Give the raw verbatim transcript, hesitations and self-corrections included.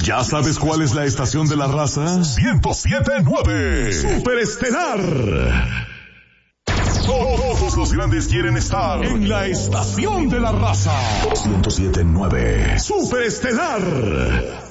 ¿Ya sabes cuál es la estación de la raza? ciento siete punto nueve. Superestelar. Todos los grandes quieren estar en la estación de la raza. ciento siete punto nueve. Superestelar.